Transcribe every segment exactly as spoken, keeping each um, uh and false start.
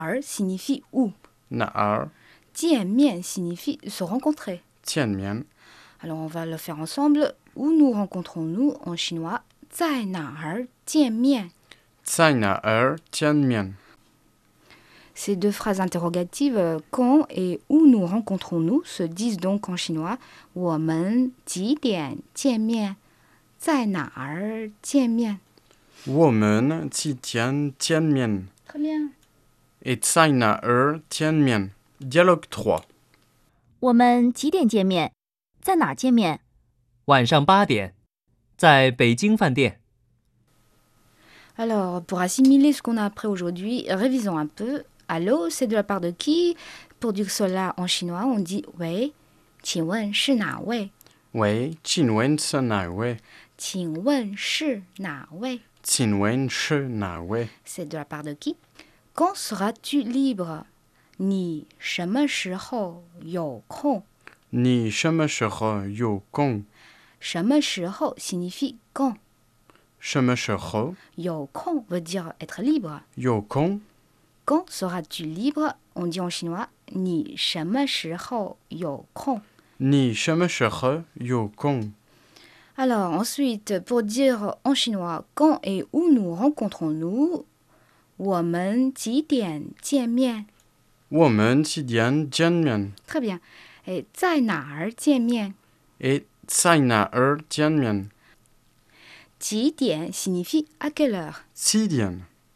儿 signifie où. Na'ar, 见面 signifie se rencontrer. tianmian. Alors on va le faire ensemble. Où nous rencontrons-nous en chinois? 在哪儿见面? Tsai na'er, tianmian. Ces deux phrases interrogatives, euh, quand et où nous rencontrons-nous, se disent donc en chinois 我们几点见面？在哪儿见面？ Woman, ti tian, tianmian. Très bien. Et tsai na'er, tianmian. Dialogue trois. 我们几点见面？在哪儿见面？ 晚上八点，在北京饭店。 Alors, pour assimiler ce qu'on a appris aujourd'hui, révisons un peu. Allô, c'est de la part de qui? Pour dire cela en chinois, on dit «喂». 请问是哪位？ Wei, chinwen se na wei. 请问是哪位？ Chinwen she na wei. C'est de la part de qui? Quand seras-tu libre? 你什么时候有空？ Ni sheme shere yo kong. 什么时候 signifie quand. Sheme shere 有空 veut dire être libre. yo kong. Quand seras-tu libre? On dit en chinois 你什么时候有空? Ni sheme shere yo kong. Alors ensuite, pour dire en chinois quand et où nous rencontrons-nous, 我们几点见面? Woman, ti dian, tianmian. Très bien. Et 在哪儿见面? Et tsai na'er, tianmian. 几点 signifie à quelle heure. Si dian,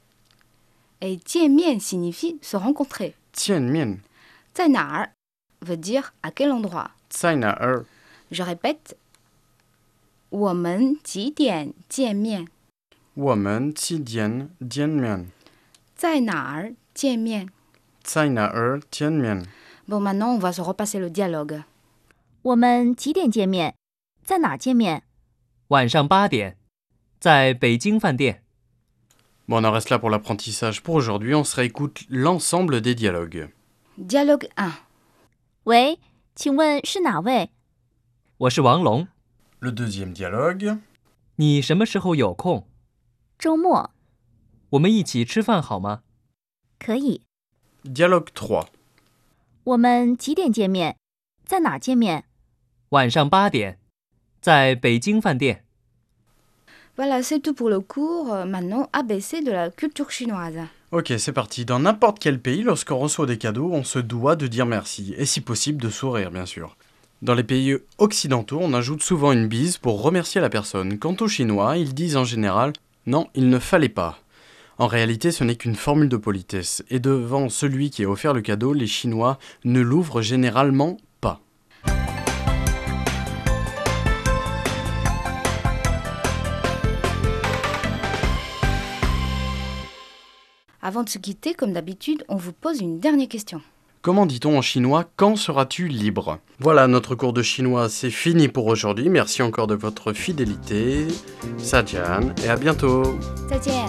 Et 见面 signifie se rencontrer. tianmian. 在哪儿 veut dire à quel endroit. Tsai na'er. Je répète. 我们几点见面? Woman, ti dian, dianmian. 在哪儿见面? Tsai na'er, tianmian. Bon, maintenant, on va se repasser le dialogue. 我们几点见面？在哪儿见面？ 晚上八点，在北京饭店。 Bon, on en reste là pour l'apprentissage. Pour aujourd'hui, on se réécoute l'ensemble des dialogues. Dialogue un. 喂，请问是哪位？ 我是王龙， Le deuxième dialogue. 你什么时候有空？ 周末我们一起吃饭好吗？ 可以。 Dialogue trois. 我们几点见面？在哪儿见面？ 晚上八点，在北京饭店。 Voilà, c'est tout pour le cours. Euh, Maintenant, A B C de la culture chinoise. Ok, c'est parti. Dans n'importe quel pays, lorsqu'on reçoit des cadeaux, on se doit de dire merci. Et si possible, de sourire, bien sûr. Dans les pays occidentaux, on ajoute souvent une bise pour remercier la personne. Quant aux Chinois, ils disent en général « Non, il ne fallait pas ». En réalité, ce n'est qu'une formule de politesse. Et devant celui qui a offert le cadeau, les Chinois ne l'ouvrent généralement pas. Avant de se quitter, comme d'habitude, on vous pose une dernière question. Comment dit-on en chinois « Quand seras-tu libre ?» Voilà, notre cours de chinois, c'est fini pour aujourd'hui. Merci encore de votre fidélité. Sajian, et à bientôt. 再见.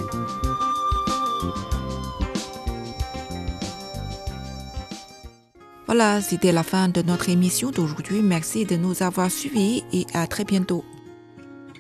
Voilà, c'était la fin de notre émission d'aujourd'hui. Merci de nous avoir suivis et à très bientôt.